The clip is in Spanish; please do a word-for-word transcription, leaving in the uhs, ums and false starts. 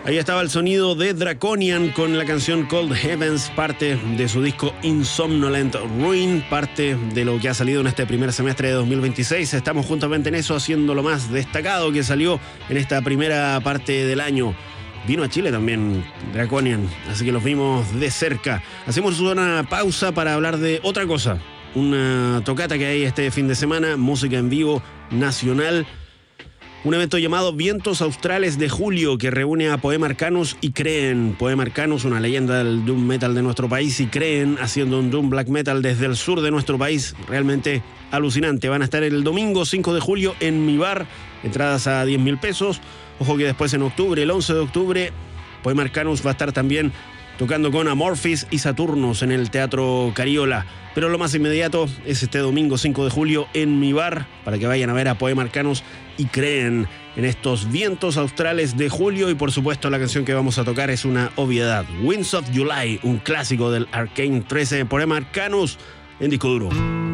Ahí estaba el sonido de Draconian con la canción Cold Heavens, parte de su disco Insomnolent Ruin, parte de lo que ha salido en este primer semestre de dos mil veintiséis. Estamos juntamente en eso, haciendo lo más destacado que salió en esta primera parte del año. Vino a Chile también Draconian, así que los vimos de cerca. Hacemos una pausa para hablar de otra cosa. Una tocata que hay este fin de semana, música en vivo nacional. Un evento llamado Vientos Australes de Julio, que reúne a Poema Arcanus y Creen. Poema Arcanus, una leyenda del doom metal de nuestro país, y Creen haciendo un doom black metal desde el sur de nuestro país. Realmente alucinante. Van a estar el domingo cinco de julio en Mi Bar, entradas a diez mil pesos. Ojo que después en octubre, el once de octubre, Poema Arcanus va a estar también tocando con Amorphis y Saturnus en el Teatro Cariola. Pero lo más inmediato es este domingo cinco de julio en Mi Bar, para que vayan a ver a Poema Arcanus y Creen en estos Vientos Australes de Julio. Y por supuesto la canción que vamos a tocar es una obviedad, Winds of July, un clásico del Arcane trece, Poema Arcanus en disco duro.